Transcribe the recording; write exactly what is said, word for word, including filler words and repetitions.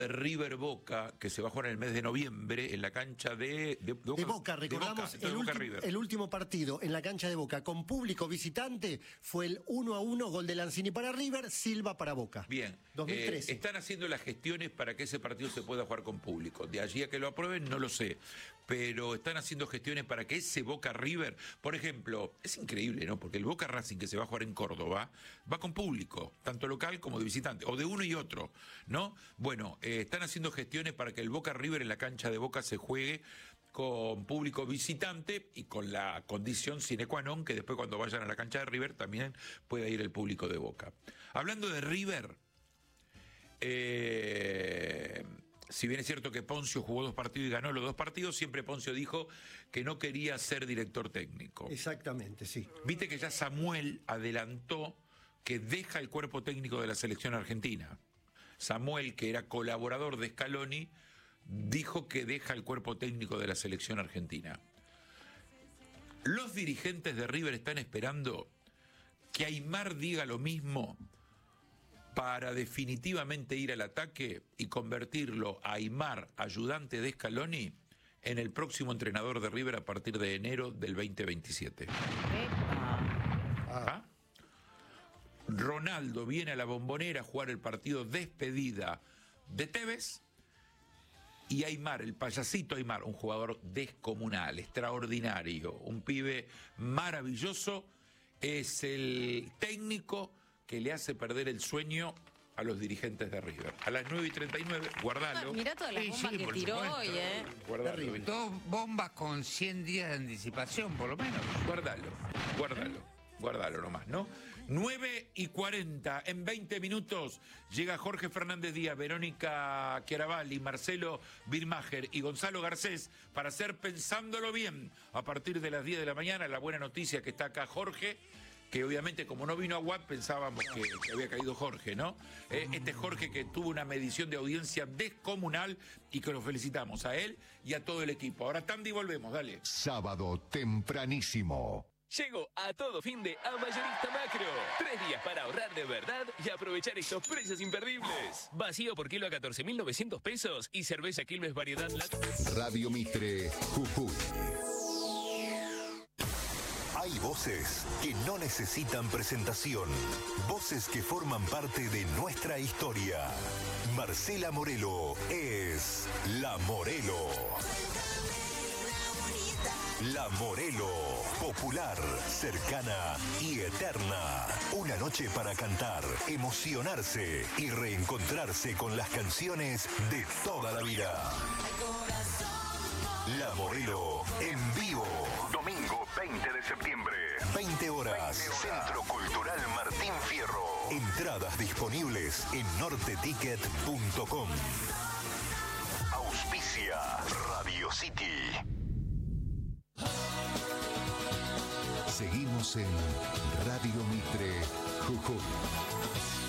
River Boca, que se va a jugar en el mes de noviembre en la cancha de, de, de, Boca, de Boca. Recordamos, de Boca, el, Boca ulti el último partido en la cancha de Boca con público visitante fue el uno a uno, gol de Lanzini para River, Silva para Boca. Bien, dos mil trece. Eh, están haciendo las gestiones para que ese partido se pueda jugar con público. De allí a que lo aprueben, no lo sé. Pero están haciendo gestiones para que ese Boca River, por ejemplo, es increíble, ¿no? Porque el Boca Racing que se va a jugar en Córdoba va con público, tanto local como de visitante, o de uno y otro, ¿no? Bueno, eh, están haciendo gestiones para que el Boca River en la cancha de Boca se juegue con público visitante y con la condición sine qua non que después cuando vayan a la cancha de River también pueda ir el público de Boca. Hablando de River, eh... si bien es cierto que Poncio jugó dos partidos y ganó los dos partidos, siempre Poncio dijo que no quería ser director técnico. Exactamente, sí. Viste que ya Samuel adelantó que deja el cuerpo técnico de la selección argentina. Samuel, que era colaborador de Scaloni, dijo que deja el cuerpo técnico de la selección argentina. Los dirigentes de River están esperando que Aimar diga lo mismo para definitivamente ir al ataque y convertirlo a Aimar, ayudante de Scaloni, en el próximo entrenador de River a partir de enero del veinte veintisiete. ¿Ah? Ronaldo viene a la Bombonera a jugar el partido despedida de Tevez y Aimar, el payasito Aimar, un jugador descomunal, extraordinario, un pibe maravilloso, es el técnico que le hace perder el sueño a los dirigentes de River. A las nueve y treinta y nueve, guardalo. Mirá todas las Sí, bombas sí, que por tiró supuesto. hoy, ¿eh? Guardalo, Dos bombas con cien días de anticipación, por lo menos. guardalo, guardalo, guardalo nomás, ¿no? nueve y cuarenta, en veinte minutos llega Jorge Fernández Díaz, Verónica Chiaravalli, Marcelo Birmacher y Gonzalo Garcés para hacer Pensándolo Bien a partir de las diez de la mañana. La buena noticia que está acá Jorge, que obviamente como no vino a Guap pensábamos que, que había caído Jorge, ¿no? Eh, este Jorge que tuvo una medición de audiencia descomunal y que lo felicitamos a él y a todo el equipo. Ahora Tandy, volvemos, dale. Sábado tempranísimo. Llegó a todo fin de a Mayorista Macro. Tres días para ahorrar de verdad y aprovechar estos precios imperdibles. Vacío por kilo a catorce mil novecientos pesos y cerveza Quilmes variedad lat... Radio Mitre, Jujuy. Hay voces que no necesitan presentación. Voces que forman parte de nuestra historia. Marcela Morelo es La Morelo. La Morelo, popular, cercana y eterna. Una noche para cantar, emocionarse y reencontrarse con las canciones de toda la vida. La Morelo en vivo. Domingo veinte de septiembre. veinte horas. Centro Cultural Martín Fierro. Entradas disponibles en norte ticket punto com. Auspicia Radio City. Seguimos en Radio Mitre, Jujuy.